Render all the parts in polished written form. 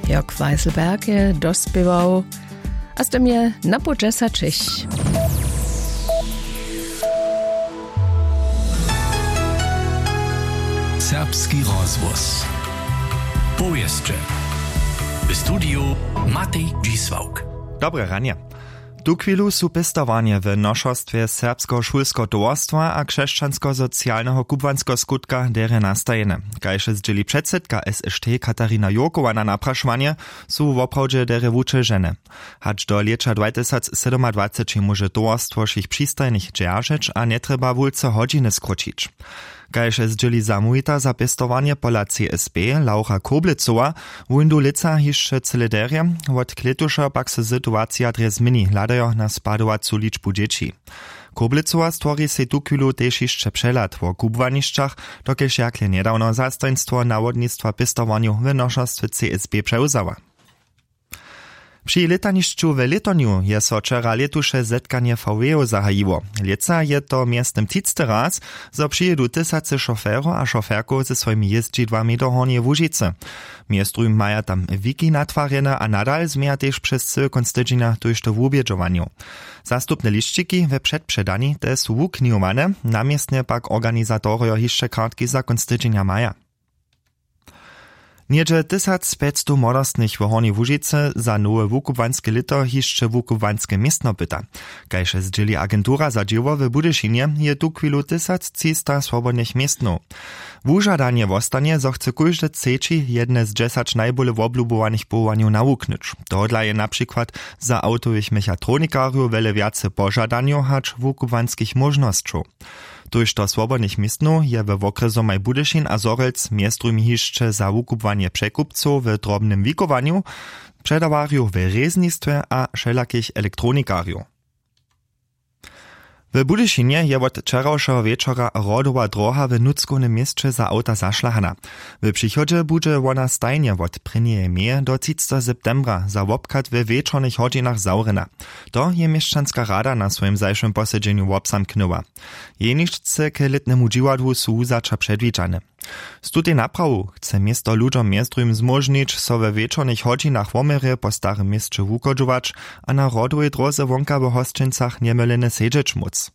Jörg Weiselberg je dospiewał, a z tym je na po 10. Serbski rozvoz. Powieszcze. W studiu Matej Dzisłauk. Dobre ranie. Tu chwilu su pestowanie w noszostwie serbsko-szulsko towarstwa a krzeszczansko-socjalnego kubwansko skutka dere nastajene. Kajże zdzieli przedsedka SST Katarina Jurkowa na napraszwanie su w oprawdzie dere wucze żene. Hacz do lecza 2027 może towarstwo szich przystajnych dzierżeć, a nie trzeba wulce godziny skrócić. Kajże zdzieli zamówita za pestowanie pola CSB Laura Koblicowa, wundu lica jeszcze celederie, od kletusza pak se sytuacja dre zmieni, ladajo na spadowacu liczbu dzieci. Koblicowa stwori se tu chwilu też jeszcze przelat w kubwaniszczach, dokeż jakle niedawno zastaństwo nawodnictwa pestowaniu w noszostwie CSB przeuzała. Przy letaniszczu w Letoniu je so wczera letusze zetkanie VW zahajiło. Leca je to miestem 30 raz, zo przyjedu tysacy szoferów a szoferków ze swoimi jeździdłami do Hornie Łužice. Miestruj maja tam wiki natwarjene, a nadal zmieja też przez cały konstydzina tuż to w ubiedżowaniu. Zastupne liszczyki we przedprzedani te su wuknijowane, namiestnie pak organizatorio jeszcze kartki za konstydzina maja. Niedzie 1500 młodostnych w Hornej Łužice za nowe wukubwanskie lito jeszcze wukubwanskie miestno pyta. Kajże zdzieli agentura za dzieło w Budyszynie je tu chwilu 1300 swobodnych miestno. Wużadanie wostanie, zo chce każdy trzeci jedne z 10 najbole woblubowanych połowaniu nawuknąć. Tohodla je na przykład za autowych mechatronikarów wiele więcej pożadaniu hacz wukubwanskich możnościów. Tuż to swobodnych miestno je w okresu maj Budyszyn a Zorelc miestruj jeszcze za wukubwanie przekupców w drobnym wikowaniu, przedawariów w reznictwie a wszelakich elektronikariów. W Budyszynie je od wczorajszego wieczora rodowa droga w Nuckonym mieście za auta zaszlachana. W przychodzie będzie ona stajnie od 1. maja do 30. septembra za wopkat w wieczornych godzinach zaurena. To je mieszczanska rada na swoim zajszym posiedzeniu obsamknęła. Jeniczce k letnemu dziwadłu su zacza przedwidziane. Z tutej naprawu chce miasto ludziom miestrujm zmożnić so we wieczornych godzinach womery po starym mieście wukodżować, a na rodowej drodze wonka w hosczyncach niemylene siedzieć móc.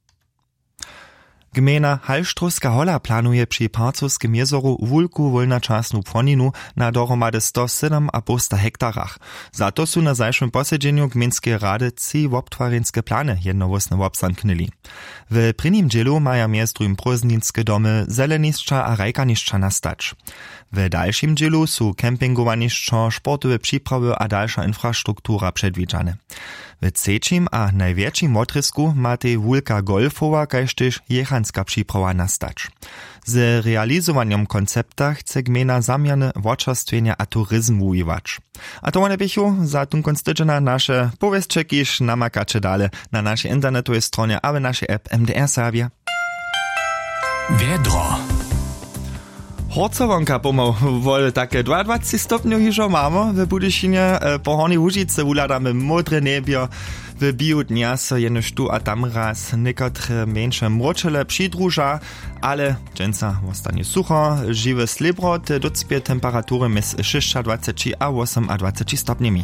Gmina Halštrovska hola planuje przy Parcovskim jezoru wulku wolnočasnu płoninu na dohromady 107,5 hektarach. Za to su na zajszym posiedzeniu gminskiej rady 3 wobtwarinske plany jednowosne wobstanknili. W prvním dzielu maja miestrujem prózdninskie domy, zelenišća a rajkanišća nastać. W dalszym dzielu su kempingowanišća, sportowe przyprawy a dalsza infrastruktura przedwidziane. W trzecim a największym otrysku ma tej wulka golfowa, kaž też jechanska przyprawa nastać. Z realizowaniem koncepta chce gmina zamiany woczerstwienia a turyzmu ujiwać. A to one bychu za tą konstydzena nasze powiestczykisz namakacze dale na naszej internetowej stronie, a w naszej app MDR Serbia. Wiedro. Horcowonka pomał wol takie 22 stopniów hižo mamy w Budyszynie. Po Hornej Łužice wuladamy modre niebio. W biu dnia so jenož tu a tam raz niekotre mniejsze mroczele przydruża, ale dżęca ostanie sucho, żywe slibro, te docpie temperatury mis 26 a 28 stopniami.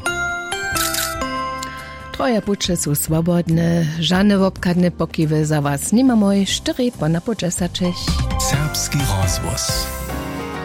Troje pucze są swobodne, żadne wobkadne pokiwy za was nie mamy, 4 po na po 10. Serbski rozvoz.